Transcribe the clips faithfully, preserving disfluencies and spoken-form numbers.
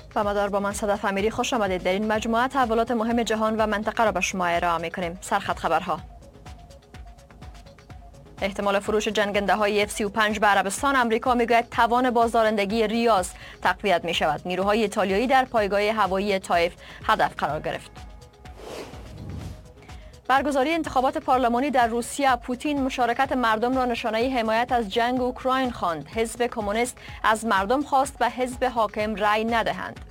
و مدار با من صدف امیری، خوش آمدید. در این مجموعه تحولات مهم جهان و منطقه را به شما ارائه می‌کنیم. سرخط خبرها: احتمال فروش جنگنده های اف سی و پنج به عربستان. امریکا میگوید توان بازدارندگی ریاض تقویت می شود. نیروهای ایتالیایی در پایگاه هوایی طائف هدف قرار گرفت. برگزاری انتخابات پارلمانی در روسیه. پوتین مشارکت مردم را نشانه حمایت از جنگ اوکراین خواند. حزب کمونیست از مردم خواست به حزب حاکم رأی ندهند.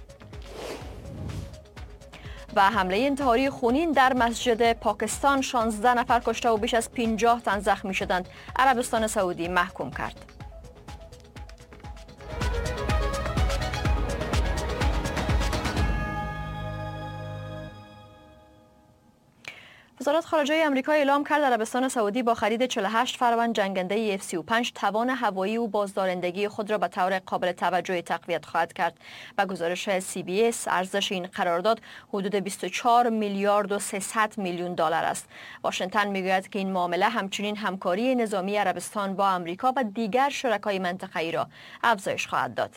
و حمله انتحاری خونین در مسجد پاکستان. شانزده نفر کشته و بیش از پنجاه تن زخمی شدند. عربستان سعودی محکوم کرد. وزارت خارجه آمریکا اعلام کرد عربستان سعودی با خرید چهل و هشت فروند جنگنده اف سی و پنج توان هوایی و بازدارندگی خود را به طور قابل توجهی تقویت خواهد کرد. با گزارش سی بی اس ارزش این قرارداد حدود بیست و چهار میلیارد و سیصد میلیون دلار است. واشنگتن میگوید که این معامله همچنین همکاری نظامی عربستان با آمریکا و دیگر شرکای منطقه‌ای را افزایش خواهد داد.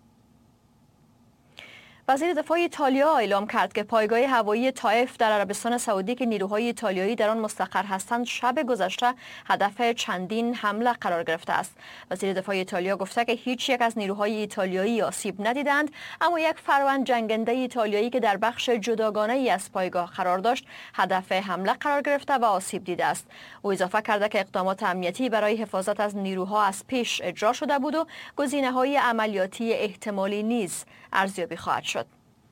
وزیر دفاع ایتالیا اعلام کرد که پایگاه هوایی طائف در عربستان سعودی که نیروهای ایتالیایی در آن مستقر هستند شب گذشته هدف چندین حمله قرار گرفته است. وزیر دفاع ایتالیا گفته که هیچ یک از نیروهای ایتالیایی آسیب ندیدند، اما یک فروند جنگنده ایتالیایی که در بخش جداگانه ای از پایگاه قرار داشت هدف حمله قرار گرفته و آسیب دیده است. او اضافه کرده که اقدامات امنیتی برای حفاظت از نیروها از پیش اجرا شده بود و گزینه‌های عملیاتی احتمالی نیز ارزیابی خواهد شد.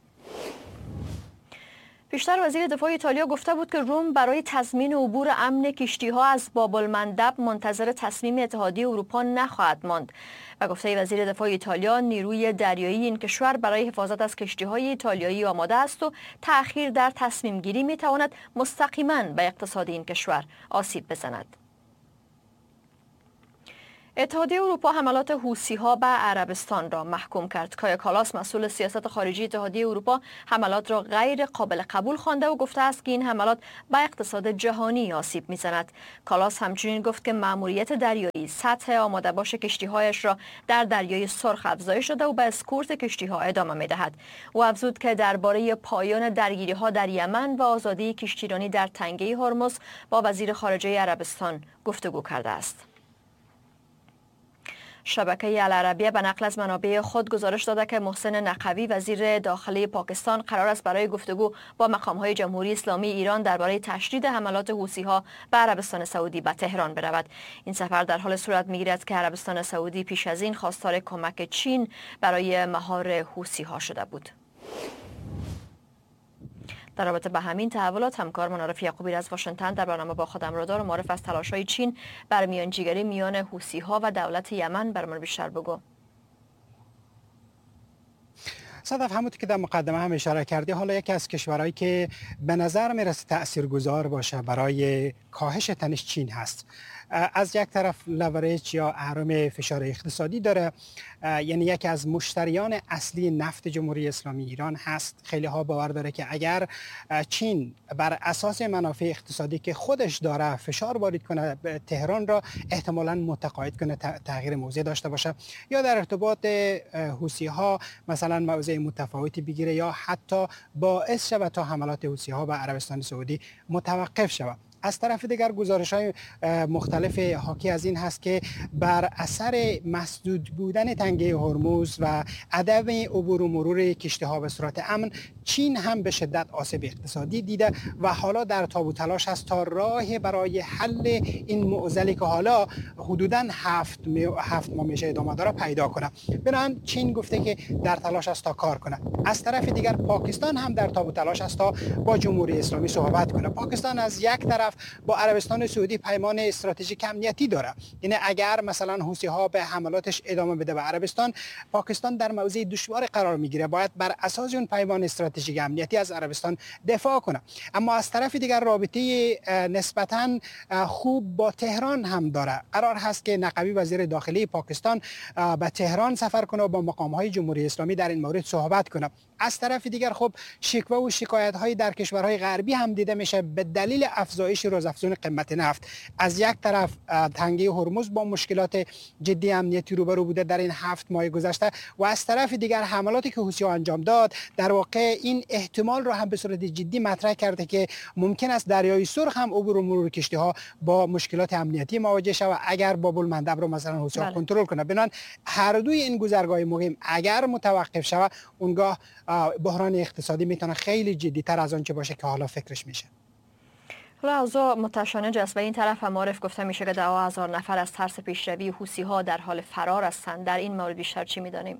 پیشتر وزیر دفاع ایتالیا گفته بود که روم برای تضمین عبور امن کشتی‌ها از باب المندب منتظر تصمیم اتحادیه اروپا نخواهد ماند. و گفته وزیر دفاع ایتالیا نیروی دریایی این کشور برای حفاظت از کشتی‌های ایتالیایی آماده است و تأخیر در تصمیم گیری می‌تواند مستقیما به اقتصاد این کشور آسیب بزند. اتحادیه اروپا حملات حوثی‌ها به عربستان را محکوم کرد. کایا کالاس مسئول سیاست خارجی اتحادیه اروپا حملات را غیر قابل قبول خوانده و گفته است که این حملات به اقتصاد جهانی آسیب می‌زند. کالاس همچنین گفت که مأموریت دریایی سطح آماده باش کشتی‌هایش را در دریای سرخ افزایش داده و به اسکورت کشتی‌ها ادامه می‌دهد. او افزود که درباره پایان درگیری‌ها در یمن و آزادی کشتیرانی در تنگه هرمز با وزیر خارجه عربستان گفتگو کرده است. شبکه العربیه به نقل از منابع خود گزارش داده که محسن نقوی وزیر داخلی پاکستان قرار است برای گفتگو با مقام‌های جمهوری اسلامی ایران درباره تشدید حملات حوثی‌ها به عربستان سعودی به تهران برود. این سفر در حال صورت می‌گیرد که عربستان سعودی پیش از این خواستار کمک چین برای مهار حوثی‌ها شده بود. در رابطه به همین تحولات همکارمان عارف یعقوبی از واشنگتن در برنامه با خودم رو دار و معرف از تلاش‌های چین بر میانجیگری میان حوثی‌ها و دولت یمن برمان بیشتر بگو. صدف همونطور که در مقدمه هم اشاره کردی، حالا یکی از کشورهایی که به نظر میرسه تاثیرگذار باشه برای کاهش تنش چین هست. از یک طرف لورج یا اهرم فشار اقتصادی داره، یعنی یکی از مشتریان اصلی نفت جمهوری اسلامی ایران هست. خیلی ها باور داره که اگر چین بر اساس منافع اقتصادی که خودش داره فشار وارد کنه به تهران را، احتمالاً متقاعد کنه تغییر موضع داشته باشه یا در ارتباط حوثی ها مثلا موضع متفاوتی بگیره یا حتی باعث شود تا حملات حوثی ها به عربستان سعودی متوقف شود. از طرف دیگر گزارش‌های مختلف حاکی از این هست که بر اثر مسدود بودن تنگه هرمز و عدم عبور و مرور کشتی‌ها به صورت امن، چین هم به شدت آسیب اقتصادی دیده و حالا در تاب و تلاش است تا راه برای حل این معضلی که حالا حدوداً هفت هفت ماه میشه ادامه داره پیدا کنه. بنابراین چین گفته که در تلاش است تا کار کنه. از طرف دیگر پاکستان هم در تاب و تلاش است تا با جمهوری اسلامی صحبت کنه. پاکستان از یک طرف با عربستان سعودی پیمان استراتژیک امنیتی داره، یعنی اگر مثلا حوثی ها به حملاتش ادامه بده به عربستان، پاکستان در موضع دشوار قرار میگیره. باید بر اساس اون پیمان استراتژیک استراتژیک امنیتی از عربستان دفاع کنه. اما از طرف دیگر رابطه نسبتاً خوب با تهران هم داره. قرار هست که نقوی وزیر داخلی پاکستان به تهران سفر کنه و با مقام‌های جمهوری اسلامی در این مورد صحبت کنه. از طرف دیگر خب شکوه و شکایت‌های در کشورهای غربی هم دیده میشه به دلیل افزایش روزافزون قیمت نفت. از یک طرف تنگه هرمز با مشکلات جدی امنیتی روبرو بوده در این هفت ماه گذشته و از طرف دیگر حملاتی که حوثی‌ها انجام داد در واقع این احتمال را هم به صورت جدی مطرح کرده که ممکن است دریای سرخ هم عبور و مرور کشتی‌ها با مشکلات امنیتی مواجه شود اگر باب المندب رو مثلا حوثی‌ها بله. کنترل کنه. بنان هر دوی این گذرگاه مهم اگر متوقف شود اونگاه بحران اقتصادی میتونه خیلی جدی‌تر از آنچه باشه که حالا فکرش میشه. حالا اوضاع متشانج است و این طرف هم معرف گفته میشه که ده هزار نفر از ترس پیشروی حوثی‌ها در حال فرار هستند. در این مورد بیشتر چی میدانیم؟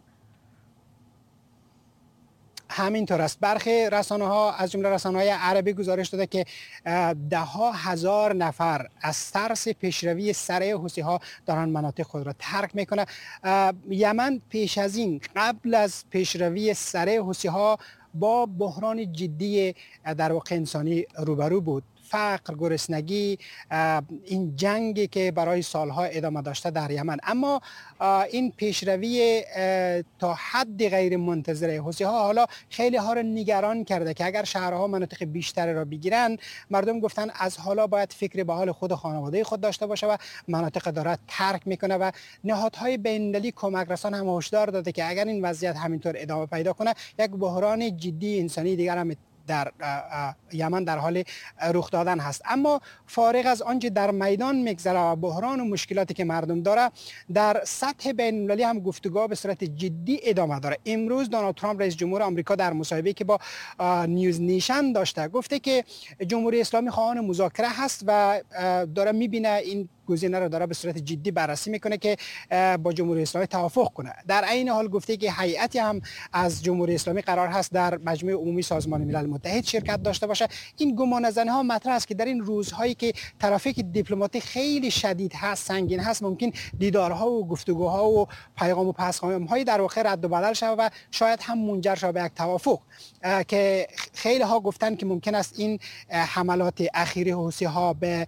همینطور است. برخی رسانه ها از جمله رسانه های عربی گزارش داده که ده ها هزار نفر از ترس پیشروی سریع حوثی‌ها دارن مناطق خود را ترک میکنه. یمن پیش از این قبل از پیشروی سریع حوثی‌ها با بحران جدی در واقع انسانی روبرو بود. فقر، گرسنگی، این جنگی که برای سالها ادامه داشته در یمن. اما این پیشروی تا حد غیر منتظره حوثی‌ها حالا خیلی ها را نگران کرده که اگر شهرها مناطق بیشتر را بگیرن مردم گفتن از حالا باید فکر به حال خود و خانواده خود داشته باشه و مناطق داره ترک میکنه و نهادهای بین‌المللی کمک رسان هم هشدار داده که اگر این وضعیت همینطور ادامه پیدا کنه یک بحران جدی انسانی دیگر هم در یمن در حال رخ دادن هست. اما فارغ از آنچه در میدان میگذره و بحران و مشکلاتی که مردم داره در سطح بین المللی هم گفتگو به صورت جدی ادامه داره. امروز دونالد ترامپ رئیس جمهور آمریکا در مصاحبه‌ای که با نیوز نیشن داشته گفته که جمهوری اسلامی خواهان مذاکره هست و داره میبینه این گزینه را داره به صورت جدی بررسی میکنه که با جمهوری اسلامی توافق کنه. در عین حال گفته که هیئتی هم از جمهوری اسلامی قرار هست در مجمع عمومی سازمان ملل متحد شرکت داشته باشه. این گمان زنی ها مطرح است که در این روزهایی که ترافیک دیپلماتیک خیلی شدید هست، سنگین هست، ممکن دیدارها و گفتگوها و پیغام و پیام های در واقع رد و بدل شود و شاید هم منجر شود به یک توافق که خیلی ها گفتن که ممکن است این حملات اخیری حوثی ها به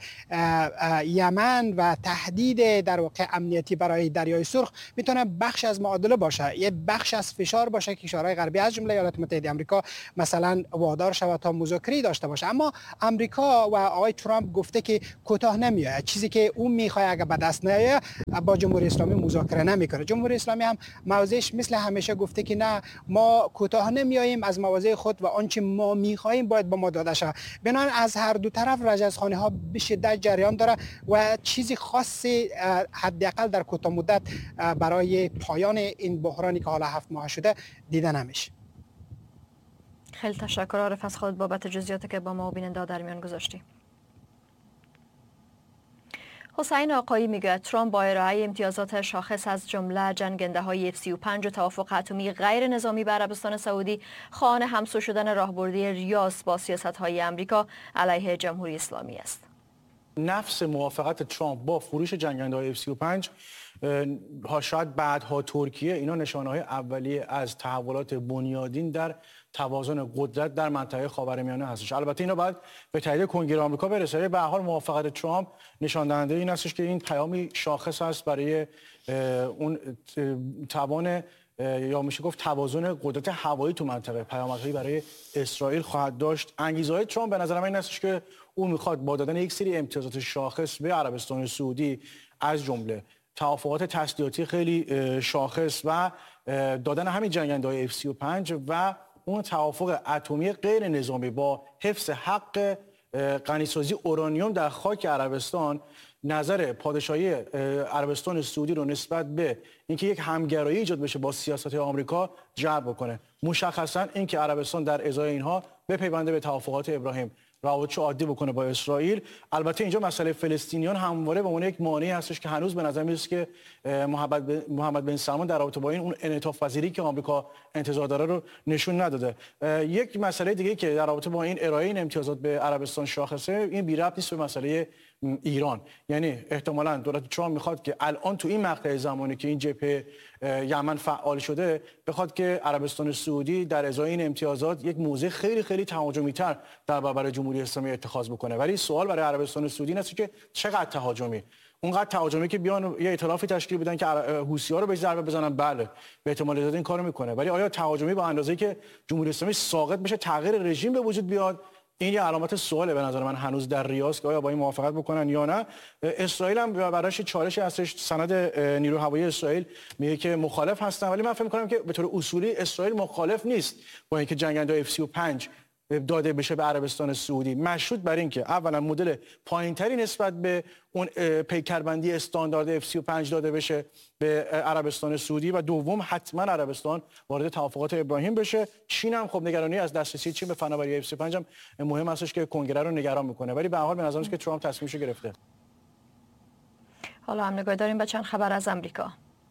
یمن و تهدید در واقع امنیتی برای دریای سرخ میتونه بخش از معادله باشه، یه بخش از فشار باشه که کشورهای غربی از جمله ایالات متحده آمریکا مثلا وادار شود تا مذاکره داشته باشه. اما آمریکا و آقای ترامپ گفته که کوتاه نمیاد. چیزی که اون میخواد اگه به دست نیاد با جمهوری اسلامی مذاکره نمیکنه. جمهوری اسلامی هم موضعش مثل همیشه گفته که نه، ما کوتاه نمیاییم از مواضع خود و آنچه ما میخواهیم باید با ما داده شود. بنابراین از هر دو طرف رجزخوانی ها به شدت جریان داره و چیزی خاصی حداقل در کوتاه مدت برای پایان این بحرانی که حالا هفت ماه شده دیده نمیشه. خیلی تشکر عارف از خود بابت جزئیاتی که با ما و بیننده در میان گذاشتی. حسین آقایی میگه ترامپ با ارائه امتیازات شاخص از جمله جنگنده های اف سی و پنج و توافق اتمی غیر نظامی به عربستان سعودی خواهان همسو شدن راهبردی ریاض با سیاست های امریکا علیه جمهوری اسلامی است. نفس موافقت ترامپ با فروش جنگنده های اف سی و پنج ها شاید بعدها ترکیه، اینا نشانه های اولیه از تحولات بنیادین در توازن قدرت در منطقه خاورمیانه هستش. البته اینا باید به تایید کنگره آمریکا برسه. به هر حال موافقت ترامپ نشان دهنده این هستش که این پیامی شاخص است برای اون توان یا میشه گفت توازن قدرت هوایی تو منطقه. پیامدهایی برای اسرائیل خواهد داشت. انگیزه‌های ترامپ به نظر من این هستش که او میخواد با دادن یک سری امتیازات شاخص به عربستان سعودی از جمله توافقات تسلیحاتی خیلی شاخص و دادن همین جنگنده‌های اف سی و پنج و اون توافق اتمی غیر نظامی با حفظ حق غنیسازی اورانیوم در خاک عربستان، نظر پادشاهی عربستان سعودی رو نسبت به اینکه یک همگرایی ایجاد بشه با سیاست آمریکا جلب بکنه. مشخصا اینکه عربستان در ازای اینها بپیونده به توافقات ابراهیم، روابطش عادی بکنه با اسرائیل. البته اینجا مسئله فلسطینیان همواره به عنوان یک مانعی هستش که هنوز به نظر میاد که محمد بن سلمان در رابطه با این اون انعطاف پذیری که آمریکا انتظار داره رو نشون نداده. یک مسئله دیگه که در رابطه با این ارائه این امتیازات به عربستان شاخصه، این بی ربط نیست به مسئله ایران. یعنی احتمالاً دولت ترامپ میخواد که الان تو این مقطع زمانی که این جبهه یمن فعال شده بخواد که عربستان سعودی در ازای این امتیازات یک موضع خیلی خیلی تهاجمی‌تر در برابر جمهوری اسلامی اتخاذ بکنه. ولی سوال برای عربستان سعودی اینه که چقدر تهاجمی، اونقدر تهاجمی که بیان یه ائتلافی تشکیل بدن که حوثی‌ها رو به ضربه بزنن، بله به احتمال زیاد این کارو میکنه، ولی آیا تهاجمی با اندازه‌ای که جمهوری اسلامی ساقط بشه تغییر رژیم به وجود بیاد؟ این یه علامت سواله به نظر من هنوز در ریاض که آیا با این موافقت بکنن یا نه. اسرائیل هم براش چالشی هستش، سند نیروی هوایی اسرائیل میگه که مخالف هستن، ولی من فکر می‌کنم که به طور اصولی اسرائیل مخالف نیست با اینکه جنگنده اف سی و پنج داده بشه به عربستان سعودی، مشروط بر این که اولا مدل پایینتری نسبت به اون پیکربندی استاندارد اف سی و پنج داده بشه به عربستان سعودی و دوم حتما عربستان وارد توافقات ابراهیم بشه. چین هم خب نگرانی از دسترسی چین به فناوری اف سی و پنج هم مهم هستش که کنگره رو نگران میکنه، ولی به هر حال به نظر میاد که ترامپ تصمیمش گرفته. حالا هم نگاه داریم به چند خبر از امریکا.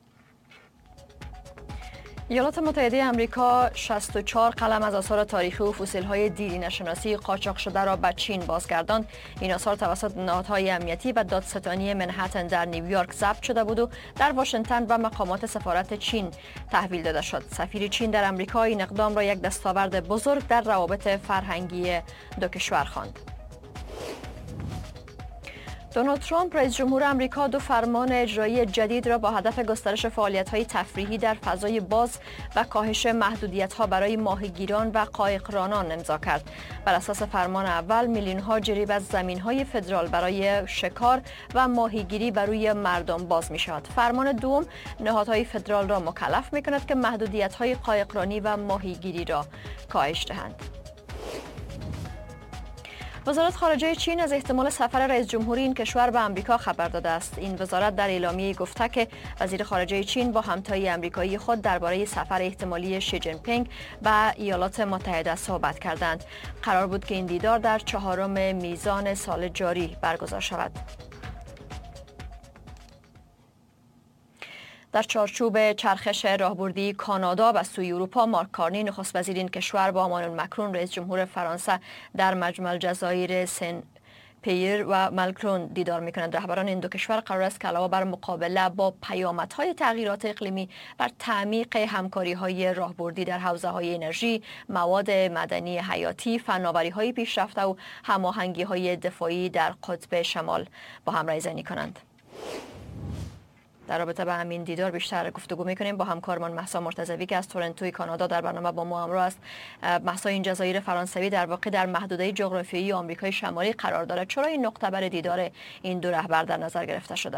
ایالات متحده آمریکا شصت و چهار قلم از آثار تاریخی و فسیل‌های دیرینه‌شناسی قاچاق شده را به چین بازگرداند. این آثار توسط نهادهای امنیتی و دادستانی منهتن در نیویورک ضبط شده بود و در واشنگتن و مقامات سفارت چین تحویل داده شد. سفیر چین در آمریکا این اقدام را یک دستاورد بزرگ در روابط فرهنگی دو کشور خواند. دونالد ترامپ رئیس جمهور آمریکا دو فرمان اجرایی جدید را با هدف گسترش فعالیت‌های تفریحی در فضای باز و کاهش محدودیت‌ها برای ماهیگیران و قایقرانان امضا کرد. بر اساس فرمان اول میلیون‌ها جریب از زمین‌های فدرال برای شکار و ماهیگیری بر روی مردم باز می‌شود. فرمان دوم نهادهای فدرال را مکلف می‌کند که محدودیت‌های قایقرانی و ماهیگیری را کاهش دهند. وزارت خارجه چین از احتمال سفر رئیس جمهوری این کشور به آمریکا خبر داده است. این وزارت در اعلامیه گفته که وزیر خارجه چین با همتای آمریکایی خود درباره سفر احتمالی شی جین پینگ به ایالات متحده صحبت کردند. قرار بود که این دیدار در چهارم میزان سال جاری برگزار شود. در چارچوب چرخش راهبردی کانادا به سوی اروپا، مارک کارنی نخست وزیر این کشور با امانوئل مکرون رئیس جمهور فرانسه در مجمع الجزایر سن پیر و مالکرون دیدار می‌کنند. رهبران این دو کشور قرار است که علاوه بر مقابله با پیامدهای تغییرات اقلیمی بر تعمیق همکاری‌های راهبردی در حوزه‌های انرژی، مواد معدنی حیاتی، فناوری‌های پیشرفته و هماهنگی‌های دفاعی در قطب شمال با هم رایزنی کنند. در رابطه با همین دیدار بیشتر گفتگو میکنیم با همکارمان مهسا مرتضوی که از تورنتوی کانادا در برنامه با ما همراه است. مهسا، این جزایر فرانسوی در واقع در محدوده جغرافیایی آمریکای شمالی قرار دارد. چرا این نقطه برای دیدار این دو رهبر در نظر گرفته شده؟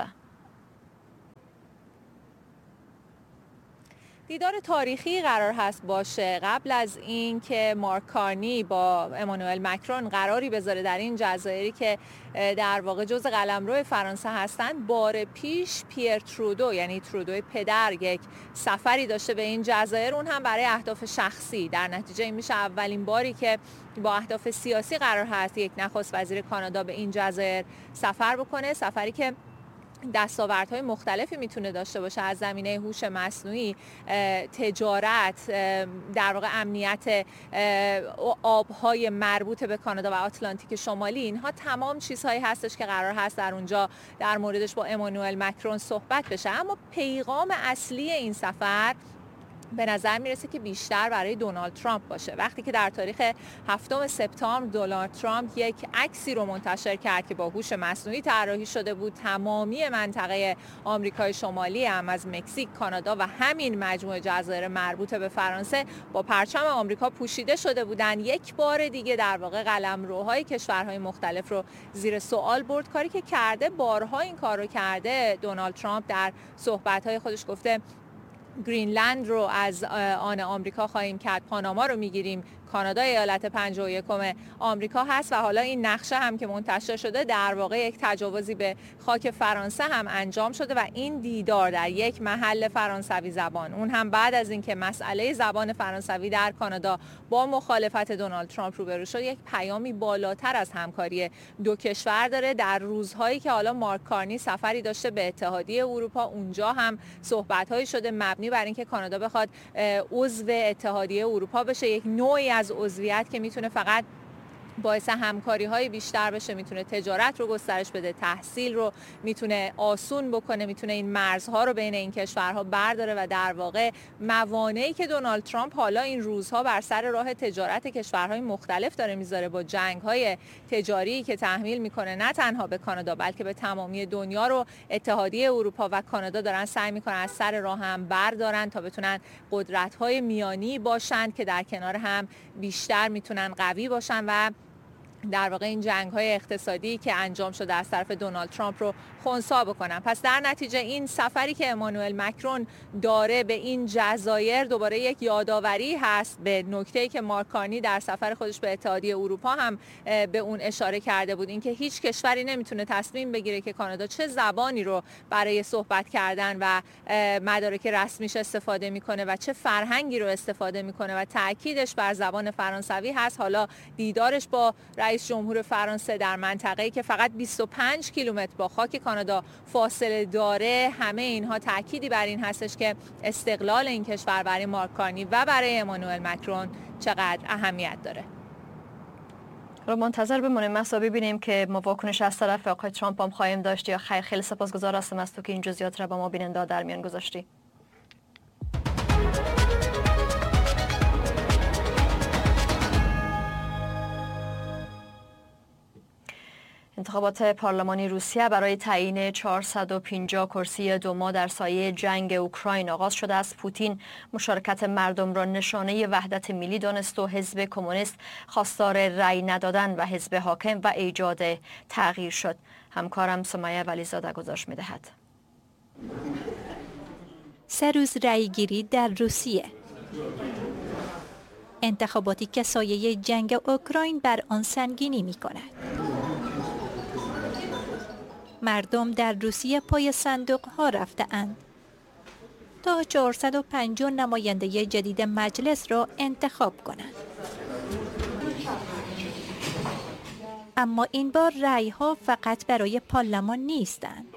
دیدار تاریخی قرار هست باشه. قبل از این که مارک کارنی با امانوئل مکرون قراری بذاره در این جزایری که در واقع جزء قلمرو فرانسه هستند، بار پیش پیر ترودو یعنی ترودوی پدر یک سفری داشته به این جزایر، اون هم برای اهداف شخصی. در نتیجه این میشه اولین باری که با اهداف سیاسی قرار هست یک نخست وزیر کانادا به این جزایر سفر بکنه، سفری که دستاوردهای مختلفی میتونه داشته باشه، از زمینه هوش مصنوعی، تجارت، در واقع امنیت آبهای مربوط به کانادا و آتلانتیک شمالی. اینها تمام چیزهایی هستش که قرار هست در اونجا در موردش با امانوئل مکرون صحبت بشه. اما پیغام اصلی این سفر به نظر میرسه که بیشتر برای دونالد ترامپ باشه. وقتی که در تاریخ هفتم سپتامبر دونالد ترامپ یک عکسی رو منتشر کرد که با هوش مصنوعی طراحی شده بود، تمامی منطقه آمریکای شمالی هم از مکزیک، کانادا و همین مجموعه جزایر مربوط به فرانسه با پرچم آمریکا پوشیده شده بودن، یک بار دیگه در واقع قلمروهای کشورهای مختلف رو زیر سوال برد. کاری که کرده، بارها این کار رو کرده. دونالد ترامپ در صحبت‌های خودش گفته گرینلند رو از آن آمریکا خواهیم کرد، پاناما رو میگیریم، کانادا ایالت پنجاه و یکم آمریکا هست و حالا این نقشه هم که منتشر شده در واقع یک تجاوزی به خاک فرانسه هم انجام شده و این دیدار در یک محل فرانسوی زبان، اون هم بعد از اینکه مسئله زبان فرانسوی در کانادا با مخالفت دونالد ترامپ روبرو شد، یک پیامی بالاتر از همکاری دو کشور داره. در روزهایی که حالا مارک کارنی سفری داشته به اتحادیه اروپا، اونجا هم صحبت‌هایی شده مبنی بر اینکه کانادا بخواد عضو اتحادیه اروپا بشه، یک نوعی از عضویت که میتونه فقط باعث همکاری های بیشتر بشه، میتونه تجارت رو گسترش بده، تحصیل رو میتونه آسون بکنه، میتونه این مرزها رو بین این کشورها برداره و در واقع موانعی که دونالد ترامپ حالا این روزها بر سر راه تجارت کشورهای مختلف داره میذاره با جنگ‌های تجاری که تحمیل میکنه نه تنها به کانادا بلکه به تمامی دنیا، رو اتحادیه اروپا و کانادا دارن سعی میکنن از سر راه هم بردارن تا بتونن قدرت‌های میانی باشند که در کنار هم بیشتر میتونن قوی باشن و در واقع این جنگ‌های اقتصادی که انجام شده از طرف دونالد ترامپ رو خنثی بکنن. پس در نتیجه این سفری که امانوئل مکرون داره به این جزایر دوباره یک یادآوری هست به نکته‌ای که مارک کارنی در سفر خودش به اتحادیه اروپا هم به اون اشاره کرده بود، اینکه هیچ کشوری نمیتونه تصمیم بگیره که کانادا چه زبانی رو برای صحبت کردن و مدارک رسمیش استفاده میکنه و چه فرهنگی رو استفاده میکنه و تاکیدش بر زبان فرانسوی هست. حالا دیدارش با رئیس جمهور فرانسه در منطقه‌ای که فقط بیست و پنج کیلومتر با خاک کانادا فاصله داره، همه اینها تأکیدی بر این هستش که استقلال این کشور برای مارک کارنی و برای امانوئل مکرون چقدر اهمیت داره. رو منتظر بمونیم مسا ببینیم که ما واکنش از طرف آقای ترامپ هم خواهیم داشت یا خیر. خیلی سپاسگزار هستم از تو که این جزئیات را با ما بیننده در میان گذاشتی. انتخابات پارلمانی روسیه برای تعیین چهارصد و پنجاه کرسی دوما در سایه جنگ اوکراین آغاز شده است. پوتین مشارکت مردم را نشانه وحدت ملی دانست و حزب کمونیست خواستار رأی ندادن و حزب حاکم و ایجاد تغییر شد. همکارم سمیه ولیزاده گزارش می‌دهد. سه روز رأیگیری در روسیه. انتخاباتی که سایه جنگ اوکراین بر آن سنگینی می‌کند. مردم در روسیه پای صندوق ها رفته اند تا چهارصد و پنجاه نماینده جدید مجلس را انتخاب کنند. اما این بار رأی ها فقط برای پارلمان نیستند.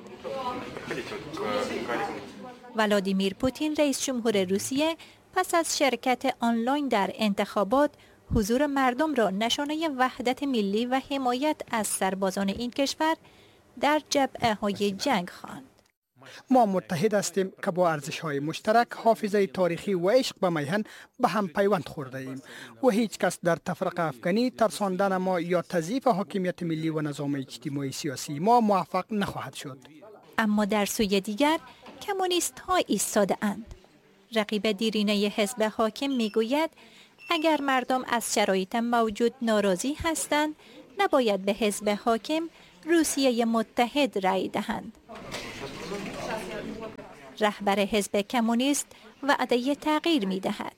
ولادیمیر پوتین رئیس جمهور روسیه پس از شرکت آنلاین در انتخابات حضور مردم را نشانه وحدت ملی و حمایت از سربازان این کشور در جبهه های جنگ خواند. ما متحد هستیم که با ارزش های مشترک، حافظه تاریخی و عشق به میهن به هم پیوند خورده ایم و هیچ کس در تفرقه افغانی، ترساندن ما یا تضعیف حاکمیت ملی و نظام اجتماعی سیاسی ما موفق نخواهد شد. اما در سوی دیگر کمونیست ها ایستاده اند. رقیب دیرینه حزب حاکم میگوید اگر مردم از شرایط موجود ناراضی هستند نباید به حزب حاکم روسیه متحد رأی دهند. رهبر حزب کمونیست وعده تغییر می دهد.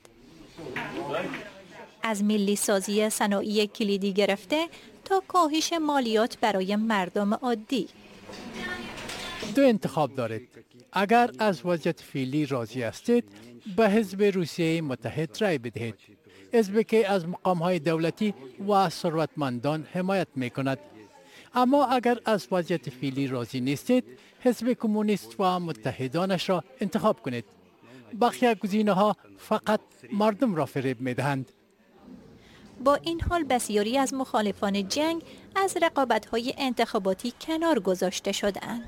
از ملی سازی صنایع کلیدی گرفته تا کاهش مالیات برای مردم عادی. دو انتخاب دارید. اگر از وضعیت فعلی راضی هستید به حزب روسیه متحد رأی بدهید. حزبی که از مقام‌های دولتی و ثروتمندان حمایت می کند. اما اگر از وضعیت فعلی راضی نیستید، حزب کمونیست و متحدانش را انتخاب کنید. بقیه گزینه‌ها فقط مردم را فریب می‌دهند. با این حال بسیاری از مخالفان جنگ از رقابت‌های انتخاباتی کنار گذاشته شدند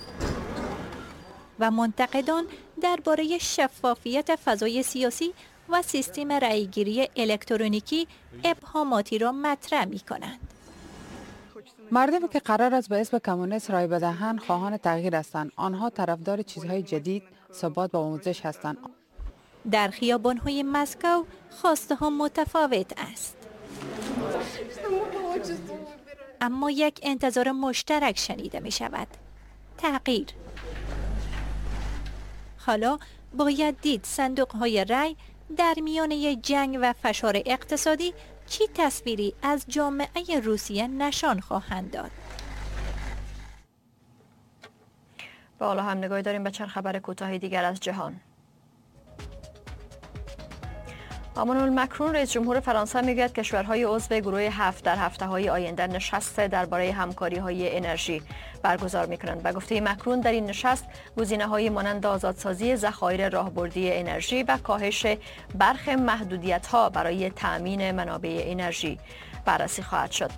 و منتقدان درباره شفافیت فضای سیاسی و سیستم رأیگیری الکترونیکی ابهاماتی را مطرح می‌کنند. مردمی که قرار است به حزب کمونیست رای بدهند خواهان تغییر هستند. آنها طرفدار چیزهای جدید، ثبات و آموزش هستند. در خیابان‌های مسکو خواسته ها متفاوت است. اما یک انتظار مشترک شنیده می شود. تغییر. حالا باید دید صندوق‌های رای در میانه جنگ و فشار اقتصادی چی تصویری از جامعه روسیه نشان خواهند داد. با حالا هم نگاهی داریم به چند خبر کوتاه دیگر از جهان. امانوئل مکرون رئیس جمهور فرانسه میگوید کشورهای عضو گروه هفت در هفته‌های آینده نشست درباره همکاری‌های انرژی برگزار می‌کنند. به گفته مکرون در این نشست گزینه‌های مانند آزادسازی ذخایر راهبردی انرژی و کاهش برخی محدودیت‌ها برای تأمین منابع انرژی بررسی خواهد شد.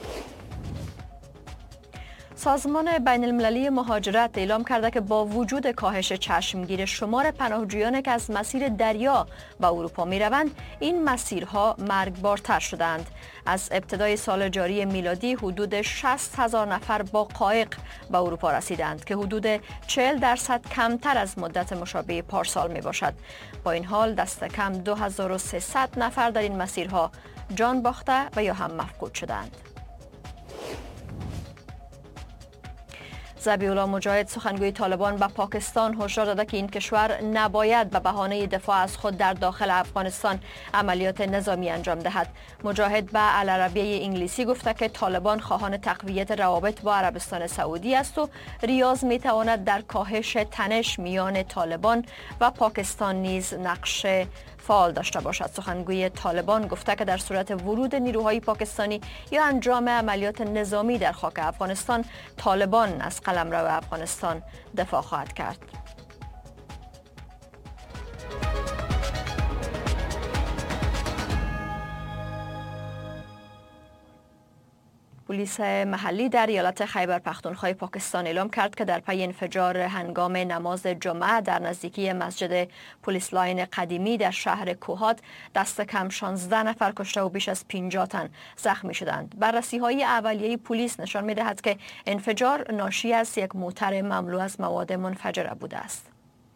سازمان بین المللی مهاجرت اعلام کرده که با وجود کاهش چشمگیر شمار پناهجویان که از مسیر دریا به اروپا می روند، این مسیرها مرگبارتر شدند. از ابتدای سال جاری میلادی حدود شصت هزار نفر با قایق به اروپا رسیدند که حدود چهل درصد کمتر از مدت مشابه پارسال می باشد. با این حال دست کم دو هزار و سیصد نفر در این مسیرها جان باخته و یا هم مفقود شدند. ذبیح الله مجاهد سخنگوی طالبان به پاکستان هشدار داده که این کشور نباید به بهانه دفاع از خود در داخل افغانستان عملیات نظامی انجام دهد. مجاهد به العربیه انگلیسی گفته که طالبان خواهان تقویت روابط با عربستان سعودی است و ریاض می تواند در کاهش تنش میان طالبان و پاکستان نیز نقش فعال داشته باشد. سخنگوی طالبان گفته که در صورت ورود نیروهای پاکستانی یا انجام عملیات نظامی در خاک افغانستان، طالبان از قلمرو افغانستان دفاع خواهد کرد. پلیس محلی در ایالت خیبر پختونخوا پاکستان اعلام کرد که در پی انفجار هنگام نماز جمعه در نزدیکی مسجد پلیس لاین قدیمی در شهر کوهات دست کم شانزده نفر کشته و بیش از پنجاه تن زخمی شدند. بررسی‌های اولیه پلیس نشان می‌دهد که انفجار ناشی از یک موتر مملو از مواد منفجره بوده است.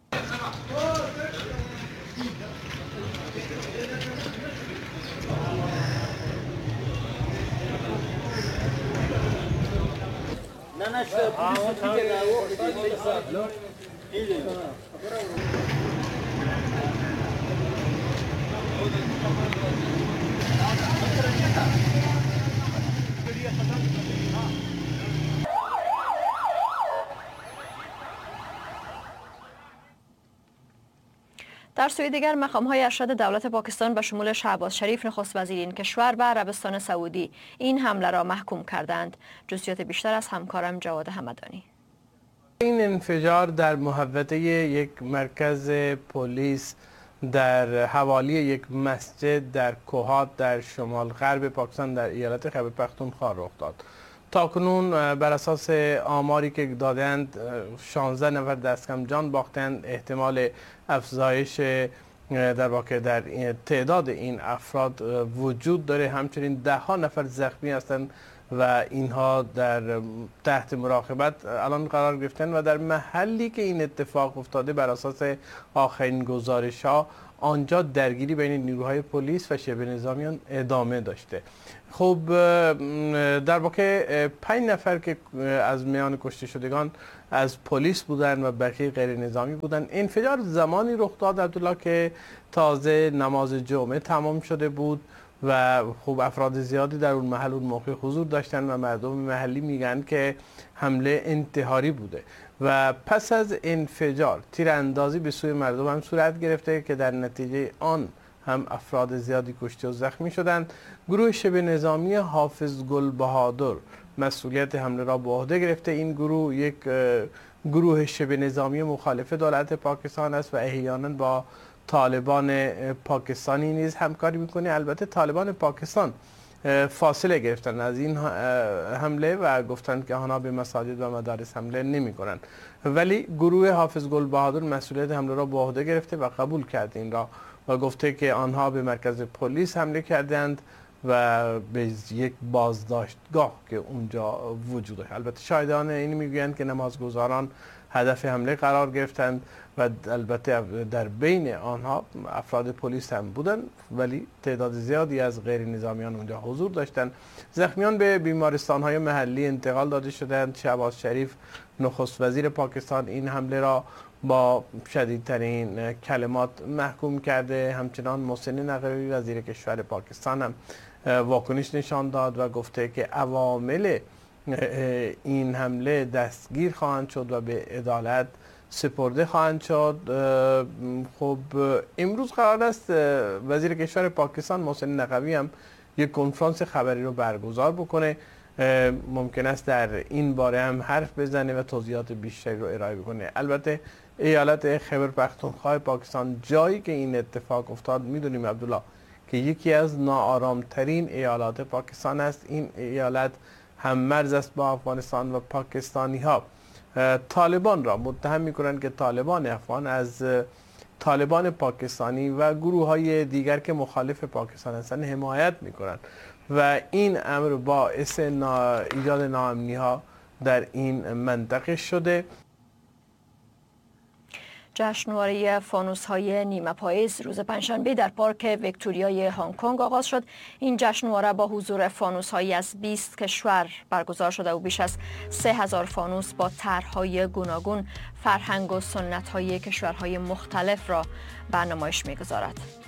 در سوی دیگر مقام‌های ارشد دولت پاکستان به شمول شهباز شریف نخست وزیر این کشور و عربستان سعودی این حمله را محکوم کردند. جزئیات بیشتر از همکارم جواد همدانی. این انفجار در محوطه یک مرکز پلیس در حوالی یک مسجد در کوهات در شمال غرب پاکستان در ایالت خیبر پختونخوا رخ داد. تاکنون بر اساس آماری که دادند شانزده نفر دست کم جان باختند. احتمال افزایش در واقع در تعداد این افراد وجود داره. همچنین ده ها نفر زخمی هستند و اینها در تحت مراقبت الان قرار گرفتن و در محلی که این اتفاق افتاده بر اساس آخرین گزارش ها آنجا درگیری بین نیروهای پلیس و شبه نظامیان ادامه داشته. خب در واقع پنج نفر که از میان کشته شدگان از پلیس بودن و بقیه غیر نظامی بودن. انفجار زمانی رخ داد عبدالله که تازه نماز جمعه تمام شده بود و خب افراد زیادی در اون محل اون موقع حضور داشتن و مردم محلی میگن که حمله انتحاری بوده و پس از انفجار تیراندازی به سوی مردم هم صورت گرفته که در نتیجه آن هم افراد زیادی کشته و زخمی شدند. گروه شبه نظامی حافظ گل بهادر مسئولیت حمله را به عهده گرفته. این گروه یک گروه شبه نظامی مخالف دولت پاکستان است و احیانا با طالبان پاکستانی نیز همکاری میکنه. البته طالبان پاکستان فاصله گرفتن از این حمله و گفتند که آنها به مساجد و مدارس حمله نمی کنند، ولی گروه حافظ گل بهادر مسئولیت حمله را به عهده گرفته و قبول کرده این را و گفته که آنها به مرکز پلیس حمله کردند و به یک بازداشتگاه که اونجا وجود داشت. البته شاهدان این میگویند که نمازگزاران هدف حمله قرار گرفتند و البته در بین آنها افراد پلیس هم بودند ولی تعداد زیادی از غیر نظامیان اونجا حضور داشتند. زخمیان به بیمارستان‌های محلی انتقال داده شدند. شهباز شریف نخست وزیر پاکستان این حمله را با شدیدترین کلمات محکوم کرده. همچنان محسن نقوی وزیر کشور پاکستان هم واکنش نشان داد و گفته که عوامل این حمله دستگیر خواهند شد و به عدالت سپرده خواهند شد. خب امروز قرار است وزیر کشور پاکستان محسن نقوی هم یک کنفرانس خبری رو برگزار بکنه. ممکن است در این باره هم حرف بزنه و توضیحات بیشتری رو ارائه بکنه. البته ایالت خیبر پختونخوا پاکستان جایی که این اتفاق افتاد میدونیم عبدالله که یکی از ناآرامترین ایالات پاکستان است. این ایالت هم مرز است با افغانستان و پاکستانی ها طالبان را متهم می‌کنند که طالبان افغان از طالبان پاکستانی و گروه های دیگر که مخالف پاکستان هستند حمایت می‌کنند و این امر باعث نا... ایجاد ناامنی ها در این منطقه شده. جشنواره فانوس های نیمه پاییز روز پنجشنبه در پارک ویکتوریای هنگ کنگ آغاز شد. این جشنواره با حضور فانوس هایی از بیست کشور برگزار شده و بیش از سه هزار فانوس با طرح‌های گوناگون فرهنگ و سنت های کشورهای مختلف را به نمایش می‌گذارد.